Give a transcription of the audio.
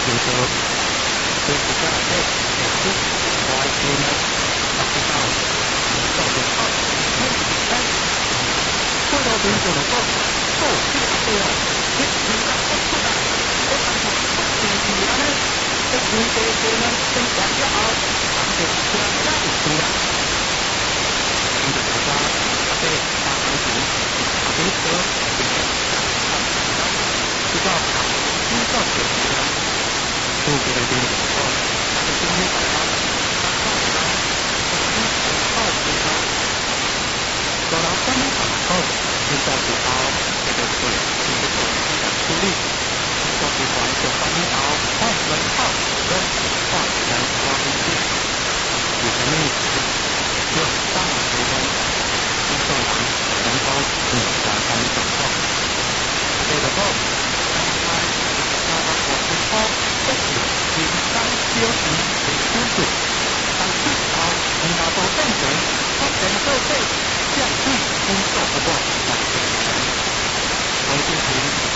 对比较对，也是我爱听的，不知道，到底好，没有看，过到边走的时候，哦，这个对了，这应该不错的，这个不是你呢，这应该是呢，跟大家好，咱们就加加一起了，跟着大家，对，大孩子，大别说，这个大家，知道好，知道点的，不给的点哦，那就今天早上。做到三米后，现在是到这个水，这个水的出力，做不完就3米后，换轮后跟换人往里去，有什么意思？就上水中，一做完能够完成整个。这个后，刚才到了我之后，这里应当休息给休息，但是到领导都认为，不能够被降低工作不过，那就是我进行。